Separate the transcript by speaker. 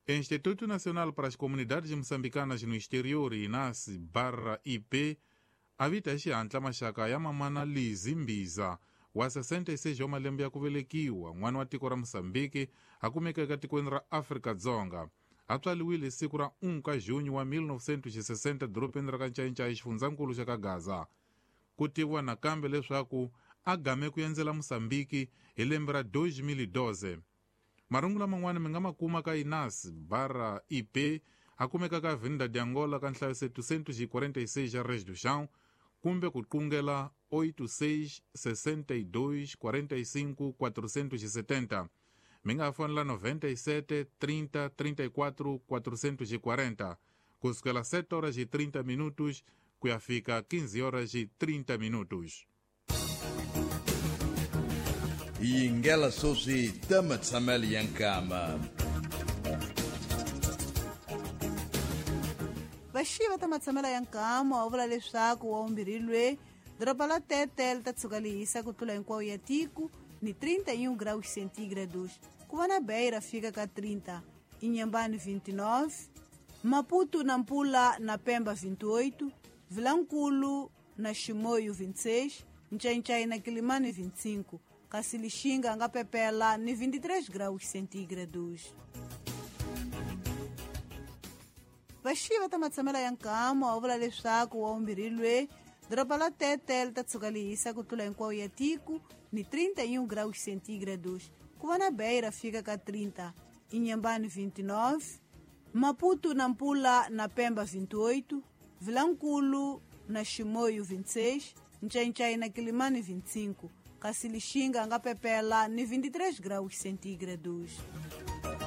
Speaker 1: Instituto Nacional para as Comunidades Moçambicanas no Exterior, INAS/IP, avita xihatla maxaka ya mamana Lizi Mbiza wa 66 wa malembe ya ku velekiwa, n'wana wa tiko ra Moçambike, a kumeka eka tikweni ra Afrika-Dzonga. A tswaliwile siku ra 1 ka Junho wa 1960 doropeni ra ka Ncayincayi, xifundzakulu xa ka Gaza. Ku tiviwa nakambe leswaku a game ku endzela Moçambike hi lembe ra 2012. Marungula man'wana mi nga ma kuma ka INAS/IP, a kumeka ka Avenida de Angola ka nhlayo 746 ya Res do Chão, kumbe ku qungela 86 62 45 470. Mi nga fonela 97 30 34 440, kusukela 7 horas e 30 minutos kuyafika 15 horas e 30 minutos.
Speaker 2: Yingela sosi tamatsameli yankama.
Speaker 3: Vaxiva ta matsamela ya nkama wa vula leswaku wa umbirilwe doroba la Tete li ta tshuka li hisa ku tlula hinkwawo ya tiko ni 31 graus centígrados, ku va na Beira fika ka 30, Inhambane 29, Maputo na Mpula na Pemba 28, Vilankulu na Chimoio 26, Ncayincayi na Quilimane 25, kasi Lixinga nga Pepela ni 23 graus centígrados. Vaxiva ta matsamela ya nkama wa vula leswaku wa umbirilwe doroba la Tete li ta tshuka li hisa ku tlula hinkwawo ya tiko ni 31 graus centígrados, ku va na Beira fika ka 30, Inhambane 29, Maputo na Mpula na Pemba 28, Vilankulu na Chimoio 26, Ncayincayi na Quilimane 25, kasi Lixinga nga Pepela ni 23 graus centígrados.